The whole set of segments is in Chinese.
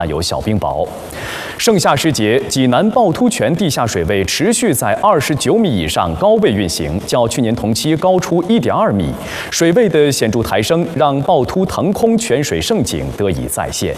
有小冰雹。盛夏时节，济南趵突泉地下水位持续在29米以上高位运行，较去年同期高出1.2米。水位的显著抬升，让趵突腾空泉水盛景得以再现。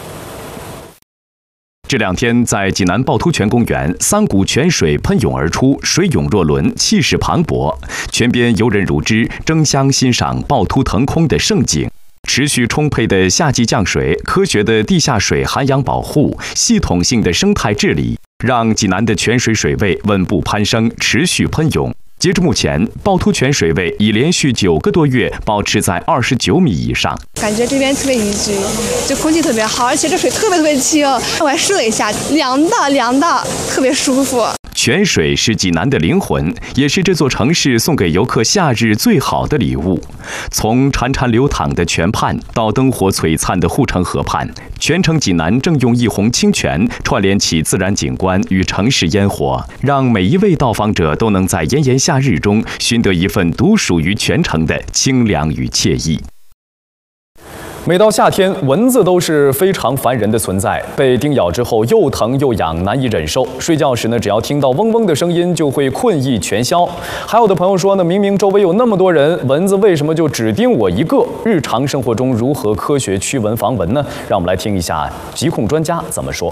这2天，在济南趵突泉公园，3股泉水喷涌而出，水涌若轮，气势磅礴。泉边游人如织，争相欣赏趵突腾空的盛景。持续充沛的夏季降水、科学的地下水涵养保护、系统性的生态治理，让济南的泉水水位稳步攀升，持续喷涌。截至目前，趵突泉水位已连续9个多月保持在29米以上。 感觉这边特别宜居，这空气特别好，而且这水特别清。我还试了一下，凉的，特别舒服。 泉水是济南的灵魂，也是这座城市送给游客夏日最好的礼物。从潺潺流淌的泉畔到灯火璀璨的护城河畔，全城济南正用一泓清泉串联起自然景观与城市烟火，让每一位到访者都能在炎炎夏日中寻得一份独属于全城的清凉与惬意。每到夏天，蚊子都是非常烦人的存在，被叮咬之后又疼又痒，难以忍受。睡觉时呢，只要听到嗡嗡的声音，就会困意全消。还有的朋友说呢，明明周围有那么多人，蚊子为什么就只叮我一个？日常生活中如何科学驱蚊防蚊呢？让我们来听一下疾控专家怎么说。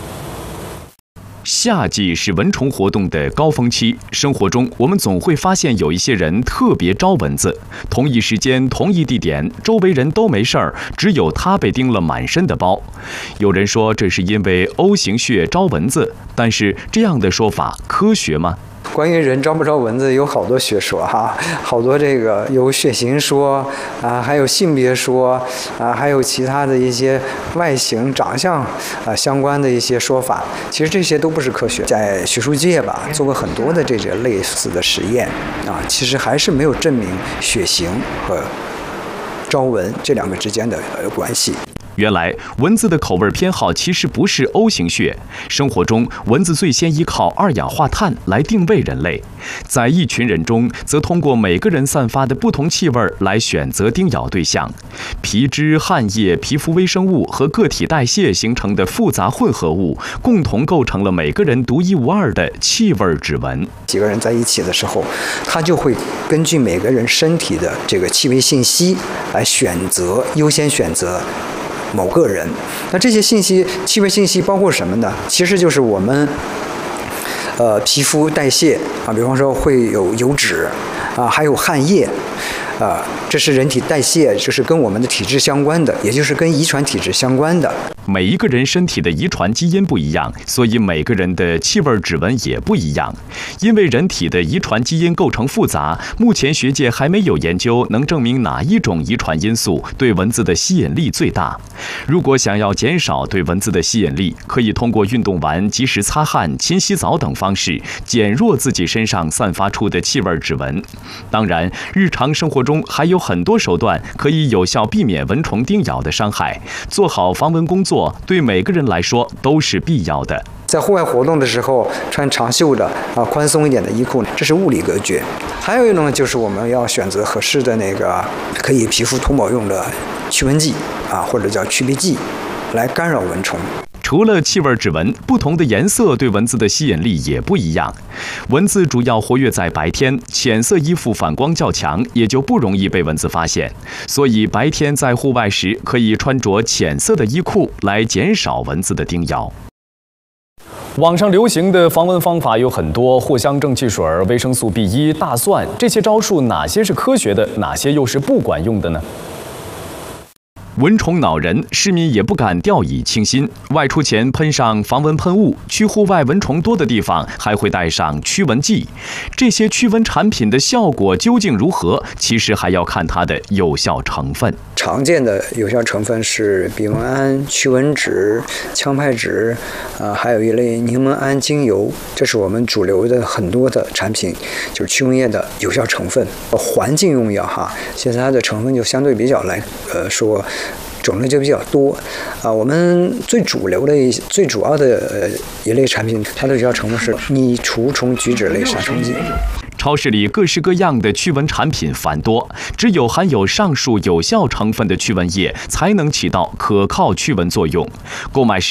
夏季是蚊虫活动的高峰期，生活中我们总会发现有一些人特别招蚊子。同一时间、同一地点，周围人都没事儿，只有他被叮了满身的包。有人说这是因为 O 型血招蚊子，但是这样的说法科学吗？ 关于人招不招蚊子有好多学说哈，好多这个有血型说啊，还有性别说啊，还有其他的一些外形长相啊相关的一些说法。其实这些都不是科学，在学术界吧做过很多的这些类似的实验啊，其实还是没有证明血型和招蚊这2个之间的关系。 原来蚊子的口味偏好其实不是 O 型血。生活中，蚊子最先依靠2氧化碳来定位人类，在一群人中，则通过每个人散发的不同气味来选择叮咬对象。皮脂、汗液、皮肤微生物和个体代谢形成的复杂混合物，共同构成了每个人独一无二的气味指纹。 几个人在一起的时候，他就会根据每个人身体的这个气味信息来优先选择某个人。那这些气味信息包括什么呢？其实就是我们皮肤代谢啊，比方说会有油脂啊，还有汗液这是人体代谢，就是跟我们的体质相关的，也就是跟遗传体质相关的。 每一个人身体的遗传基因不一样，所以每个人的气味指纹也不一样。因为人体的遗传基因构成复杂，目前学界还没有研究能证明哪一种遗传因素对蚊子的吸引力最大。如果想要减少对蚊子的吸引力，可以通过运动完及时擦汗、勤洗澡等方式，减弱自己身上散发出的气味指纹。当然，日常生活中还有很多手段可以有效避免蚊虫叮咬的伤害，做好防蚊工作对每个人来说都是必要的。 在户外活动的时候，穿长袖的宽松一点的衣裤，这是物理隔绝。还有一种就是我们要选择合适的那个可以皮肤脱毛用的驱蚊剂或者叫驱鼻剂，来干扰蚊虫。 除了气味指纹，不同的颜色对蚊子的吸引力也不一样。蚊子主要活跃在白天，浅色衣服反光较强，也就不容易被蚊子发现。所以白天在户外时，可以穿着浅色的衣裤来减少蚊子的叮咬。网上流行的防蚊方法有很多，藿香正气水、维生素 B1、大蒜，这些招数哪些是科学的，哪些又是不管用的呢？蚊虫恼人，市民也不敢掉以轻心。外出前喷上防蚊喷雾，去户外蚊虫多的地方还会带上驱蚊剂。这些驱蚊产品的效果究竟如何？其实还要看它的有效成分。 常见的有效成分是丙烷胺、驱蚊酯、羟派酯，还有一类柠檬胺精油，这是我们主流的很多的产品，就是驱蚊液的有效成分。环境用药现在它的成分就相对比较来说。种类就比较多我们最主要的一类产品，它的有效成分是拟除虫菊酯类杀虫剂。 超市里各式各样的驱蚊产品繁多，只有含有上述有效成分的驱蚊液才能起到可靠驱蚊作用。购买时